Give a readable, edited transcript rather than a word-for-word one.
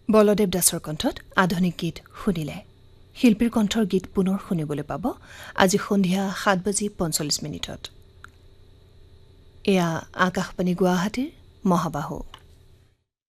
বলদেৱ দাসৰ কণ্ঠত আধুনিক গীত শুনিলে শিল্পীৰ কণ্ঠৰ গীত পুনৰ শুনিবলৈ পাব আজি সন্ধিয়া 7:45 এয়া আকাশবাণী গুৱাহাটীৰ মহাবাহু